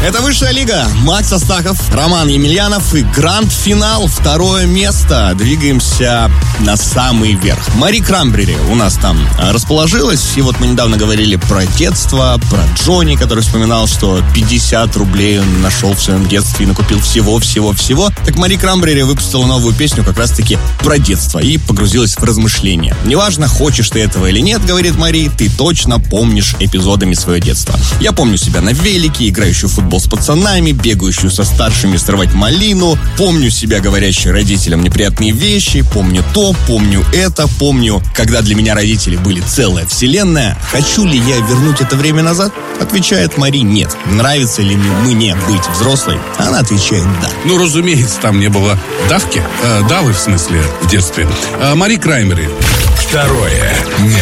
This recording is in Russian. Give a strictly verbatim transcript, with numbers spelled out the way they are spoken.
Это «Высшая лига». Макс Астахов, Роман Емельянов и гранд-финал. Второе место. Двигаемся на самый верх. Мари Крамбрери у нас там расположилась. И вот мы недавно говорили про детство, про Джонни, который вспоминал, что пятьдесят рублей он нашел в своем детстве и накупил всего-всего-всего. Так Мари Крамбрери выпустила новую песню как раз-таки про детство и погрузилась в размышления. Неважно, хочешь ты этого или нет, говорит Мари, ты точно помнишь эпизодами свое детство. Я помню себя на велике, играющую в футбол с пацанами, бегающую со старшими срывать малину. Помню себя говорящую родителям неприятные вещи. Помню то, помню это, помню, когда для меня родители были целая вселенная. Хочу ли я вернуть это время назад? Отвечает Мари, нет. Нравится ли мне быть взрослой? Она отвечает, да. Ну, разумеется, там не было давки. Э, давы, в смысле, в детстве. Э, Мари Крамбрери. Второе место.